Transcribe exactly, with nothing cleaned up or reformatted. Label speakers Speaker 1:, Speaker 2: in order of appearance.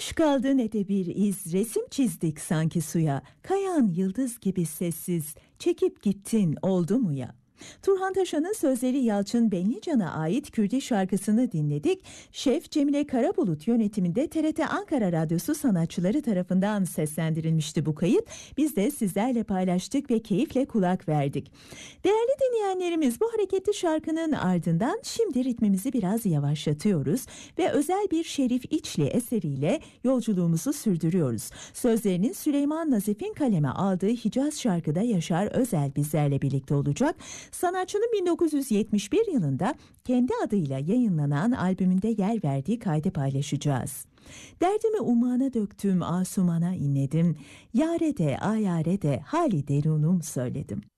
Speaker 1: taş kaldı ne de bir iz, resim çizdik sanki suya. Kayan yıldız gibi sessiz, çekip gittin oldu mu ya? Turhan Taşan'ın sözleri Yalçın Benlican'a ait Kürdi şarkısını dinledik. Şef Cemile Karabulut yönetiminde T R T Ankara Radyosu sanatçıları tarafından seslendirilmişti bu kayıt. Biz de sizlerle paylaştık ve keyifle kulak verdik. Değerli dinleyenlerimiz, bu hareketli şarkının ardından şimdi ritmimizi biraz yavaşlatıyoruz ve özel bir Şerif İçli eseriyle yolculuğumuzu sürdürüyoruz. Sözlerinin Süleyman Nazif'in kaleme aldığı Hicaz şarkıda Yaşar Özel bizlerle birlikte olacak. Sanatçının bin dokuz yüz yetmiş bir yılında kendi adıyla yayınlanan albümünde yer verdiği kaydı paylaşacağız. Derdimi umana döktüm, asumana inledim. Yare de ayare de hali derunum söyledim.